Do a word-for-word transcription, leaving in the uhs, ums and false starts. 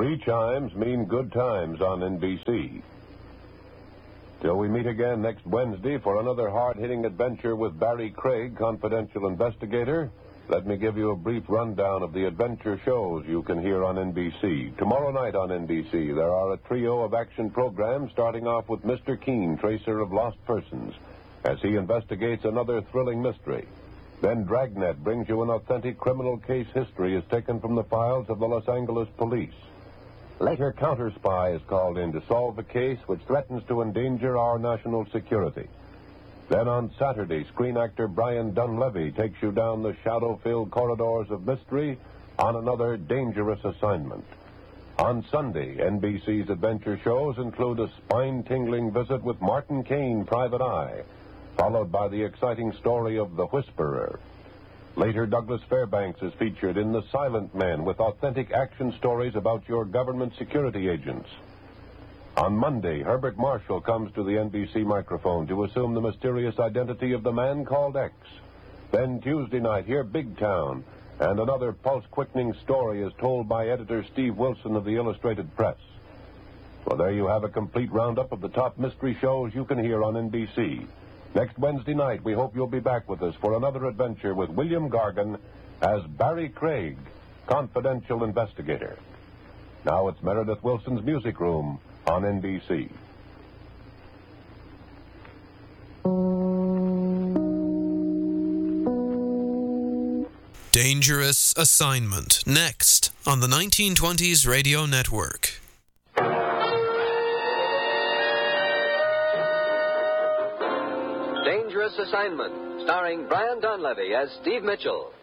Three chimes mean good times on N B C. Till we meet again next Wednesday for another hard-hitting adventure with Barry Craig, confidential investigator, let me give you a brief rundown of the adventure shows you can hear on N B C. Tomorrow night on N B C, there are a trio of action programs starting off with Mister Keene, tracer of lost persons, as he investigates another thrilling mystery. Then Dragnet brings you an authentic criminal case history as taken from the files of the Los Angeles police. Later, Counter Spy is called in to solve a case which threatens to endanger our national security. Then on Saturday, screen actor Brian Dunleavy takes you down the shadow-filled corridors of mystery on another dangerous assignment. On Sunday, N B C's adventure shows include a spine-tingling visit with Martin Caine, Private Eye, followed by the exciting story of The Whisperer. Later, Douglas Fairbanks is featured in The Silent Men with authentic action stories about your government security agents. On Monday, Herbert Marshall comes to the N B C microphone to assume the mysterious identity of the man called X. Then Tuesday night, hear Big Town, and another pulse-quickening story is told by editor Steve Wilson of the Illustrated Press. Well, there you have a complete roundup of the top mystery shows you can hear on N B C. Next Wednesday night, we hope you'll be back with us for another adventure with William Gargan as Barry Craig, confidential investigator. Now it's Meredith Wilson's Music Room on N B C. Dangerous Assignment, next on the nineteen twenties Radio Network. Dangerous Assignment, starring Brian Dunleavy as Steve Mitchell.